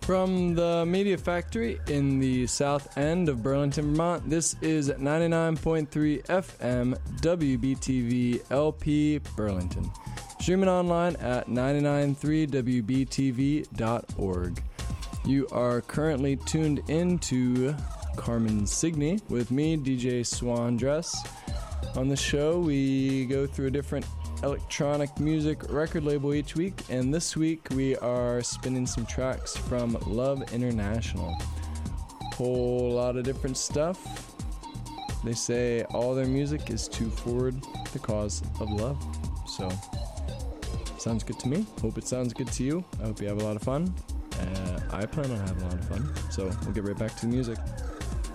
From the Media Factory in the south end of Burlington, Vermont, this is 99.3 FM WBTV LP Burlington. Streaming online at 993wbtv.org. You are currently tuned into Carmen Signy with me, DJ Swan Dress. On the show, we go through a different electronic music record label each week, and this week we are spinning some tracks from Love International. Whole lot of different stuff. They say all their music is to forward the cause of love. So, sounds good to me. Hope it sounds good to you. I hope you have a lot of fun. I plan on having a lot of fun. So, we'll get right back to the music.